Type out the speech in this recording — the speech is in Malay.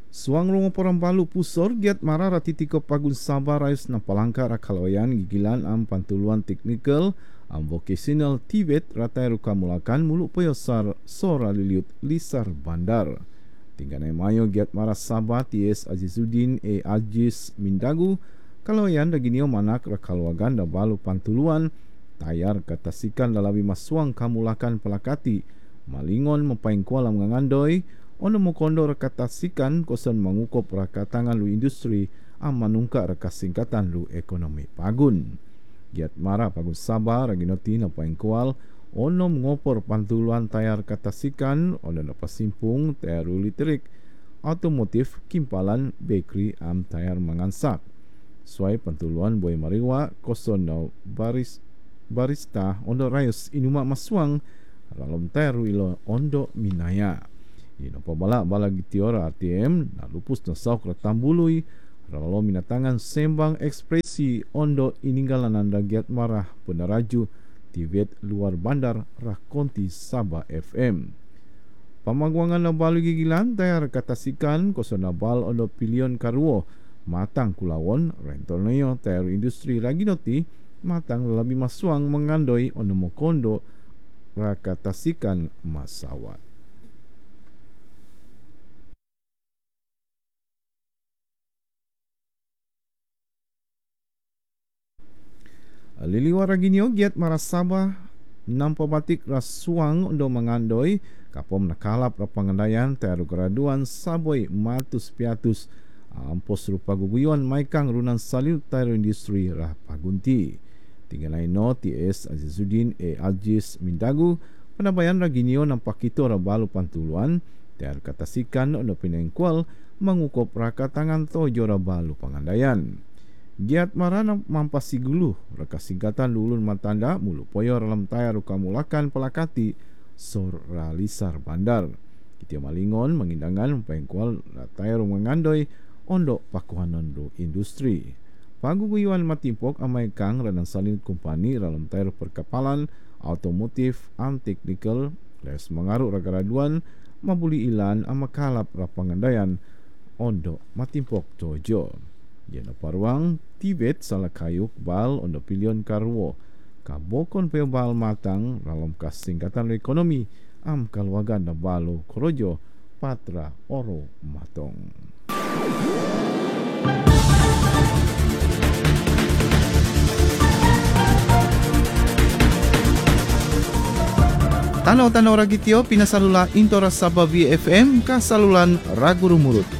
Suang rungo porang balu pusor giat mara ratitiko pagun sabarais na palangka rakalawayan gigilan am pantuluan teknikal am vocational TVET ratai rukamulakan muluk poyosar sora liliut lisar bandar. Tingganai mayo giat mara sabah TS Azizuddin Aziz Mindagu kalawayan daginio manak rakalawagan da balu pantuluan tayar katasikan lalawi masuang kamulakan pelakati malingon mempaing kuala mengandoi ono mokondo rekatasikan kosan mengukop rakatangan lu industri am manungka rekas singkatan lu ekonomi pagun. Giat mara pagun Sabah raginoti na paingkual ono mengopor pantuluan tayar katasikan ono na pasimpung tayar listrik otomotif kimpalan bakery am tayar mangansak. Suai pantuluan boy mariwa koson na barista ono rayos inuma masuang dalam tayar ilo ondo minaya. Ino pabala bala gitiora RTM na lupus na sauk ratambului ralo minatangan sembang ekspresi ondo ininggalan anda giat marah penaraju TVET luar bandar rakonti Sabah FM. Pamagwangan na balu gigilan tayar katasikan koso na bal ondo pilion karuo matang kulawon rentorneo tayar industri raginoti matang lebih masuang mengandoi ondo mokondo rakatasikan masawat. Liliwar raginio giat marasabah nampa batik rasuang undo mengandoi kapom nakalap rapangandaian teru graduan saboi matus piatus ampos rupa guguyuan maikang runan saliu teru industri rah pagunti. Tinggalai no TS Azizuddin Aziz Mindagu penabayan raginio nampak itu rabalu pantuluan teru katasikan undo pinengkual mengukop rakatangan tojo rabalu pangandaian. Giat marana mampasi guluh rekas singkatan lulun matanda mulu poyo dalam tayar rukamulakan pelakati sora lisar bandar. Kitia malingon mengindangan pengkual tayar mengandoi ondok pakuhanan do industri. Paguguyuan matimpok amai kang renan salin kumpani dalam tayar perkapalan automotif am teknikal les mengaruk ragaraduan mabuli ilan amakalap rapangandaian ondok matimpok tojo. Yana paruang TVET salah kayuk bal ondo pilion karwo kabokon peo bal matang dalam kas singkatan ekonomi am kalwagan na balo korojo patra oro matong. Tanaw-tanaw ragityo pinasalula intora Sabah VFM kasalulan raguru mulut.